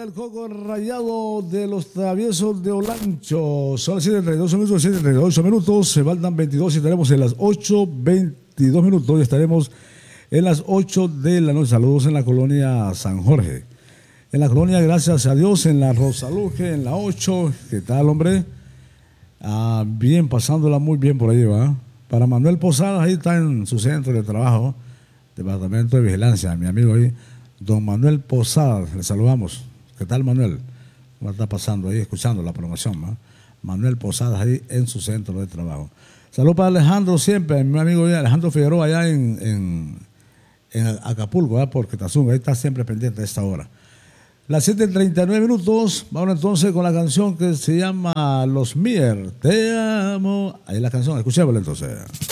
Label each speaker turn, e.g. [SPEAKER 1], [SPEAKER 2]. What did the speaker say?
[SPEAKER 1] del Coco Rayado de los Traviesos de Olancho. Son las 7:32 minutos, 7:38 minutos. Se faltan 22 y estaremos en las 8:22 minutos. Y estaremos en las 8 de la noche. Saludos en la colonia San Jorge. En la colonia, gracias a Dios, en la Rosaluje, en la 8. ¿Qué tal, hombre? Bien, pasándola muy bien por ahí, ¿va? Para Manuel Posadas, ahí está en su centro de trabajo, Departamento de Vigilancia, mi amigo ahí, don Manuel Posadas, le saludamos. ¿Qué tal, Manuel? ¿Cómo está pasando ahí, escuchando la promoción, ¿va? Manuel Posadas ahí en su centro de trabajo. Saludos para Alejandro siempre, mi amigo Alejandro Figueroa allá en Acapulco, ¿va? Porque Tazunga, ahí está siempre pendiente a esta hora. Las 7:39 minutos, vamos entonces con la canción que se llama Los Mier, Te Amo. Ahí la canción, escuchémosla entonces.